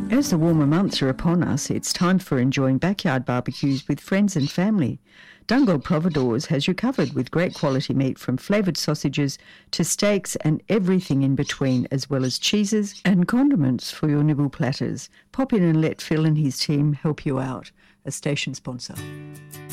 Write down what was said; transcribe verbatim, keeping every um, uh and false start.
As the warmer months are upon us, it's time for enjoying backyard barbecues with friends and family. Dungog Providores has you covered with great quality meat from flavoured sausages to steaks and everything in between, as well as cheeses and condiments for your nibble platters. Pop in and let Phil and his team help you out. A station sponsor.